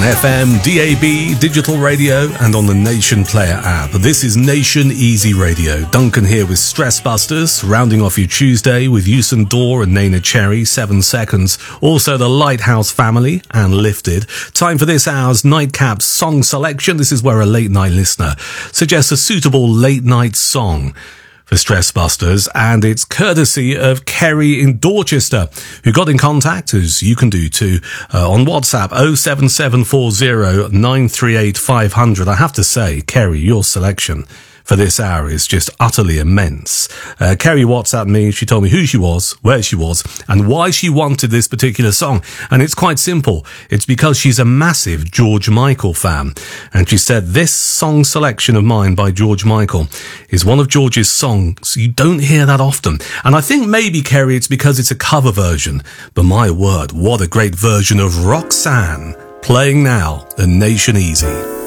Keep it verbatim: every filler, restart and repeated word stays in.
F M, D A B, digital radio, and on the Nation Player app. This is Nation Easy Radio. Duncan here with Stress Busters, rounding off your Tuesday with Usain Dor and Nena Cherry, Seven Seconds. Also the Lighthouse Family and Lifted. Time for this hour's Nightcap song selection. This is where a late night listener suggests a suitable late night song for Stress Busters, and it's courtesy of Kerry in Dorchester, who got in contact, as you can do too, uh, on WhatsApp oh seven seven four oh nine three eight five hundred. I have to say, Kerry, your selection for this hour is just utterly immense. Uh, Kerry WhatsApped me. She told me who she was, where she was, and why she wanted this particular song. And it's quite simple. It's because she's a massive George Michael fan. And she said, this song selection of mine by George Michael is one of George's songs you don't hear that often. And I think maybe, Kerry, it's because it's a cover version. But my word, what a great version of Roxanne, playing now at Nation Easy.